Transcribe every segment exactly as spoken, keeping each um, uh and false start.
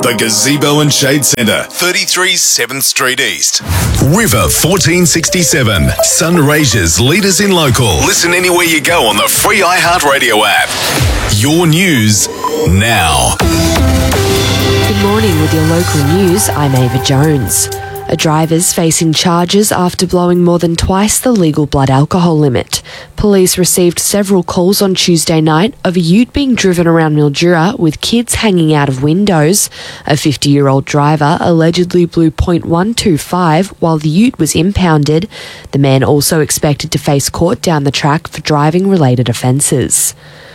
The Gazebo and Shade Centre, thirty-three seventh Street East. River fourteen sixty-seven, Sunraysia's leaders in local. Listen anywhere you go on the free iHeartRadio app. Your news now. Good morning with your local news. I'm Ava Jones. A driver's facing charges after blowing more than twice the legal blood alcohol limit. Police received several calls on Tuesday night of a ute being driven around Mildura with kids hanging out of windows. A fifty-year-old driver allegedly blew point one two five while the ute was impounded. The man also expected to face court down the track for driving-related offences.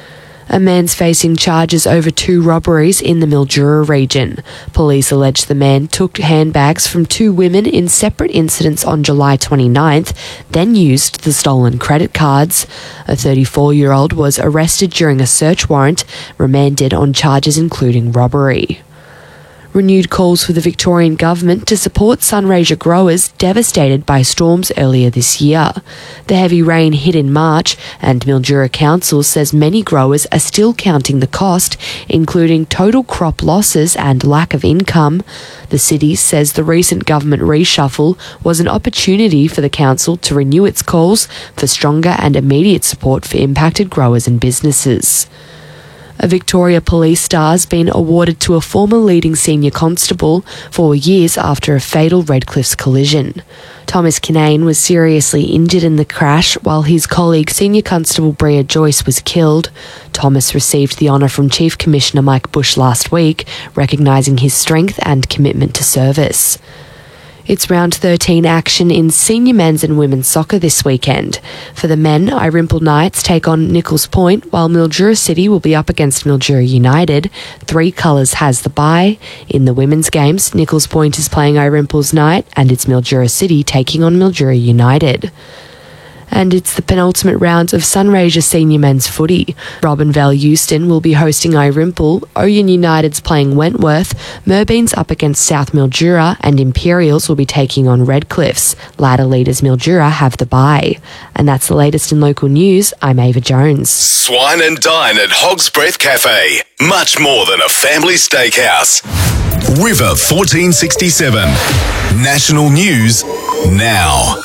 A man's facing charges over two robberies in the Mildura region. Police allege the man took handbags from two women in separate incidents on July twenty-ninth, then used the stolen credit cards. A thirty-four-year-old was arrested during a search warrant, remanded on charges including robbery. Renewed calls for the Victorian government to support Sunraysia growers devastated by storms earlier this year. The heavy rain hit in March, and Mildura Council says many growers are still counting the cost, including total crop losses and lack of income. The city says the recent government reshuffle was an opportunity for the council to renew its calls for stronger and immediate support for impacted growers and businesses. A Victoria Police star has been awarded to a former leading senior constable four years after a fatal Redcliffs collision. Thomas Kinane was seriously injured in the crash while his colleague Senior Constable Bria Joyce was killed. Thomas received the honour from Chief Commissioner Mike Bush last week, recognising his strength and commitment to service. It's round thirteen action in senior men's and women's soccer this weekend. For the men, Irimple Knights take on Nichols Point, while Mildura City will be up against Mildura United. Three Colours has the bye. In the women's games, Nichols Point is playing Irimple's Knight, and it's Mildura City taking on Mildura United. And it's the penultimate round of Sunraysia Senior Men's Footy. Robinvale Euston will be hosting Irimple, Oyen United's playing Wentworth, Merbeans up against South Mildura, and Imperials will be taking on Redcliffs. Ladder leaders Mildura have the bye. And that's the latest in local news. I'm Ava Jones. Swine and dine at Hog's Breath Cafe. Much more than a family steakhouse. River fourteen sixty-seven. National news now.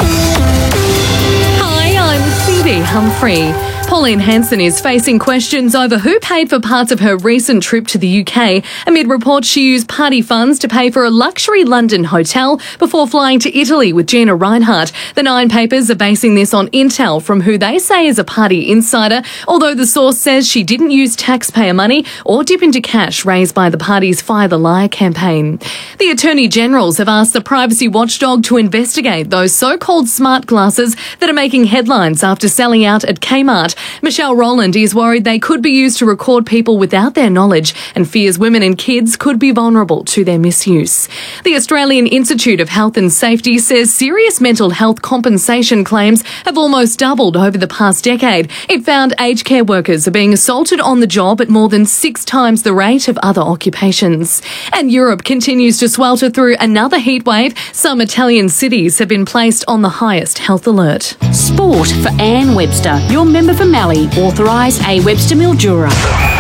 Phoebe Humphrey. Pauline Hanson is facing questions over who paid for parts of her recent trip to the U K amid reports she used party funds to pay for a luxury London hotel before flying to Italy with Gina Reinhardt. The Nine papers are basing this on intel from who they say is a party insider, although the source says she didn't use taxpayer money or dip into cash raised by the party's Fire the Liar campaign. The Attorney Generals have asked the privacy watchdog to investigate those so-called smart glasses that are making headlines after selling out at Kmart. Michelle Rowland is worried they could be used to record people without their knowledge and fears women and kids could be vulnerable to their misuse. The Australian Institute of Health and Safety says serious mental health compensation claims have almost doubled over the past decade. It found aged care workers are being assaulted on the job at more than six times the rate of other occupations. And Europe continues to swelter through another heat wave. Some Italian cities have been placed on the highest health alert. Sport for Anne Webster, your member for Mallee, authorised A Webster Mildura.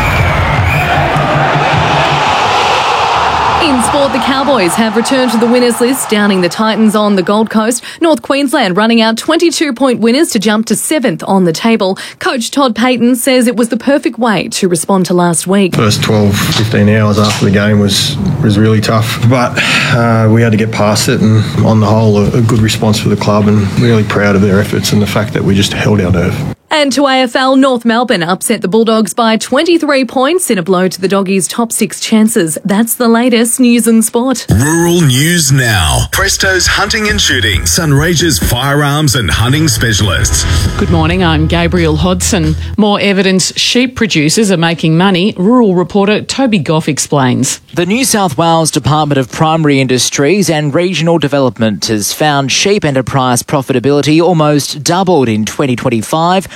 In sport, the Cowboys have returned to the winners list, downing the Titans on the Gold Coast. North Queensland running out twenty-two point winners to jump to seventh on the table. Coach Todd Payton says it was the perfect way to respond to last week. First twelve, fifteen hours after the game was, was really tough, but uh, we had to get past it, and on the whole, a, a good response for the club, and really proud of their efforts and the fact that we just held our nerve. And to A F L, North Melbourne upset the Bulldogs by twenty-three points in a blow to the Doggies' top six chances. That's the latest news and sport. Rural news now. Presto's Hunting and Shooting, Sunraysia's firearms and hunting specialists. Good morning, I'm Gabriel Hodson. More evidence sheep producers are making money, rural reporter Toby Goff explains. The New South Wales Department of Primary Industries and Regional Development has found sheep enterprise profitability almost doubled in twenty twenty-five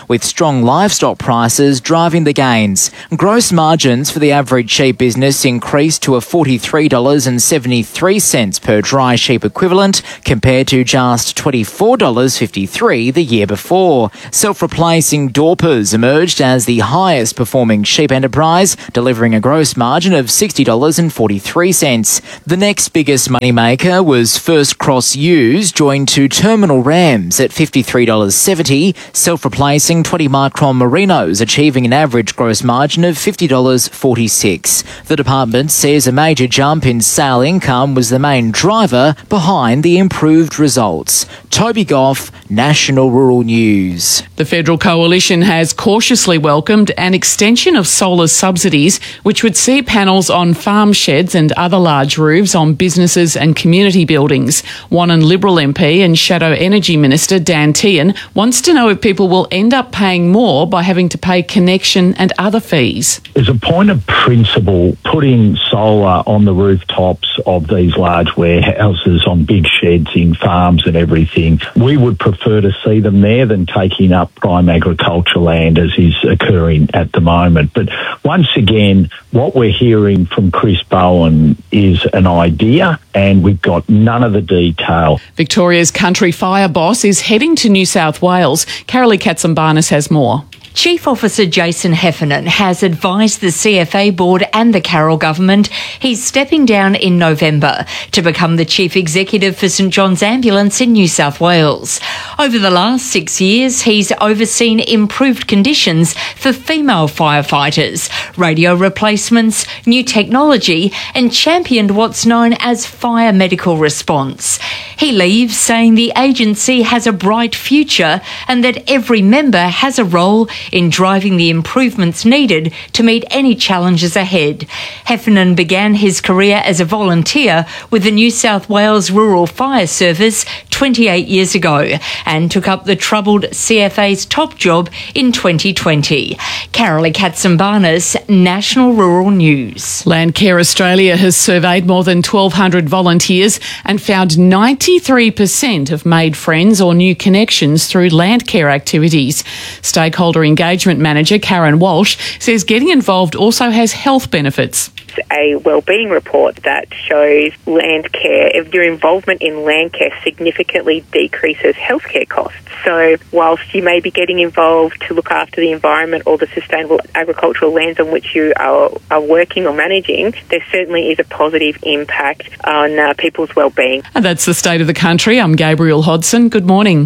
with strong livestock prices driving the gains. Gross margins for the average sheep business increased to a forty-three dollars seventy-three per dry sheep equivalent compared to just twenty-four dollars fifty-three the year before. Self-replacing Dorpers emerged as the highest performing sheep enterprise, delivering a gross margin of sixty dollars forty-three. The next biggest moneymaker was First Cross Ewes, joined to Terminal Rams at fifty-three dollars seventy, self-replacing twenty micron Merinos, achieving an average gross margin of fifty dollars forty-six. The department says a major jump in sale income was the main driver behind the improved results. Toby Goff, National Rural News. The Federal Coalition has cautiously welcomed an extension of solar subsidies, which would see panels on farm sheds and other large roofs on businesses and community buildings. Wannon Liberal M P and Shadow Energy Minister Dan Tehan wants to know if people will end up paying more by having to pay connection and other fees. As a point of principle, putting solar on the rooftops of these large warehouses, on big sheds in farms and everything, we would prefer to see them there than taking up prime agricultural land as is occurring at the moment. But once again, what we're hearing from Chris Bowen is an idea, and we've got none of the detail. Victoria's country fire boss is heading to New South Wales. Carolee Katsambarnis has more. Chief Officer Jason Heffernan has advised the C F A board and the Carroll government he's stepping down in November to become the Chief Executive for St John's Ambulance in New South Wales. Over the last six years, he's overseen improved conditions for female firefighters, radio replacements, new technology, and championed what's known as fire medical response. He leaves saying the agency has a bright future and that every member has a role in driving the improvements needed to meet any challenges ahead. Heffernan began his career as a volunteer with the New South Wales Rural Fire Service twenty-eight years ago and took up the troubled C F A's top job in twenty twenty. Carolee Katsambarnis, National Rural News. Landcare Australia has surveyed more than twelve hundred volunteers and found ninety-three percent have made friends or new connections through Landcare activities. Stakeholder Engagement Manager Karen Walsh says getting involved also has health benefits. A wellbeing report that shows Landcare, if your involvement in Landcare significantly decreases healthcare costs. So whilst you may be getting involved to look after the environment or the sustainable agricultural lands on which you are, are working or managing, there certainly is a positive impact on uh, people's wellbeing. And that's the state of the country. I'm Gabriel Hodson. Good morning.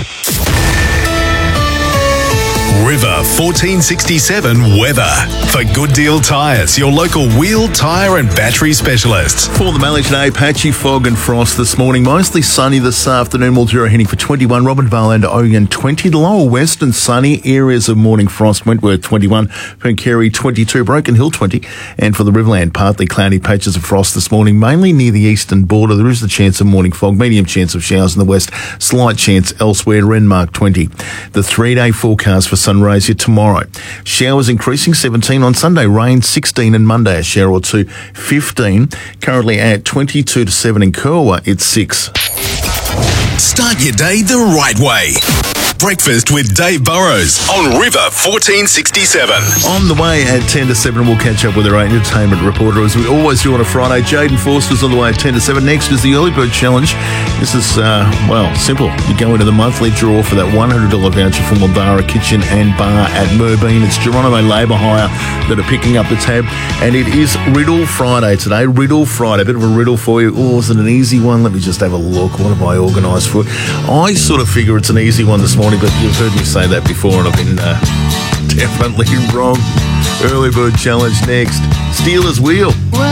River fourteen sixty-seven weather. For Good Deal Tyres, your local wheel, tyre and battery specialists. For the Mallee today, patchy fog and frost this morning. Mostly sunny this afternoon. Mildura heading for twenty-one. Robinvale and Ogan twenty. The lower western sunny areas of morning frost. Wentworth twenty-one. Pencarry twenty-two. Broken Hill twenty. And for the Riverland, partly cloudy patches of frost this morning, mainly near the eastern border. There is the chance of morning fog. Medium chance of showers in the west. Slight chance elsewhere. Renmark twenty. The three-day forecast for sunrise here tomorrow. Showers increasing seventeen on Sunday. Rain sixteen and Monday a shower or two fifteen. Currently at twenty-two to seven in Kurwa. It's six. Start your day the right way. Breakfast with Dave Burrows on River fourteen sixty-seven. On the way at ten to seven, we'll catch up with our entertainment reporter, as we always do on a Friday. Jaden Forster's on the way at ten to seven. Next is the Early Bird Challenge. This is, uh, well, simple. You go into the monthly draw for that one hundred dollars voucher for Mildara Kitchen and Bar at Merbeen. It's Geronimo Labour Hire that are picking up the tab. And it is Riddle Friday today. Riddle Friday. A bit of a riddle for you. Oh, is it an easy one? Let me just have a look. What have I organised for it? I sort of figure it's an easy one this morning, but you've heard me say that before and I've been uh, definitely wrong. Early Bird Challenge next. Steelers Wheel.